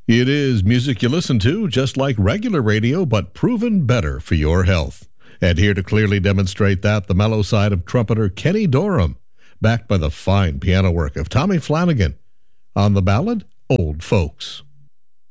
It is music you listen to, just like regular radio, but proven better for your health. And here to clearly demonstrate that, the mellow side of trumpeter Kenny Dorham, backed by the fine piano work of Tommy Flanagan, on the ballad, Old Folks.